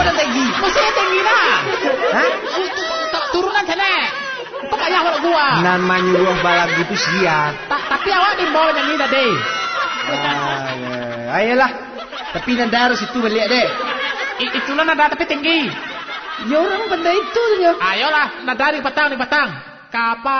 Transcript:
ada tinggi. Mesti tinggi lah. Hah? Turunan sana. Kok kayak awak gua. Namanya buah balag itu siap. Tapi awak di bawah yang ini tadi. Ayolah. Tapi nada harus itu balik deh. Itulah nada tapi tinggi. Ya orang benda itu ya. Ayolah, nada di petang. Kapal.